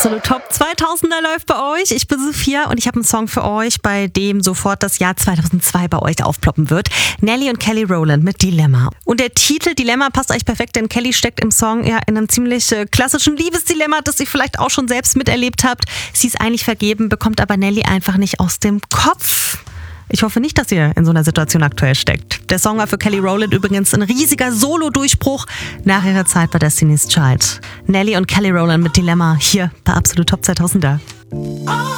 Absolut Top 2000er läuft bei euch. Ich bin Sophia und ich habe einen Song für euch, bei dem sofort das Jahr 2002 bei euch aufploppen wird. Nelly und Kelly Rowland mit Dilemma. Und der Titel Dilemma passt eigentlich perfekt, denn Kelly steckt im Song ja in einem ziemlich klassischen Liebesdilemma, das ihr vielleicht auch schon selbst miterlebt habt. Sie ist eigentlich vergeben, bekommt aber Nelly einfach nicht aus dem Kopf. Ich hoffe nicht, dass ihr in so einer Situation aktuell steckt. Der Song war für Kelly Rowland übrigens ein riesiger Solo-Durchbruch nach ihrer Zeit bei Destiny's Child. Nelly und Kelly Rowland mit Dilemma hier bei Absolut Top 2000er.